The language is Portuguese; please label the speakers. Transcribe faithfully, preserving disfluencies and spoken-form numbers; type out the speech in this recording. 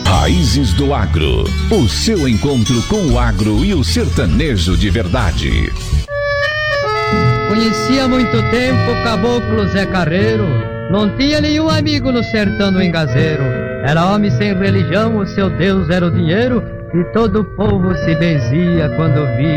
Speaker 1: Raízes do Agro, o seu encontro com o agro e o sertanejo de verdade.
Speaker 2: Conhecia há muito tempo o caboclo Zé Carreiro, não tinha nenhum amigo no sertão do engazeiro. Era homem sem religião, o seu Deus era o dinheiro, e todo o povo se benzia quando via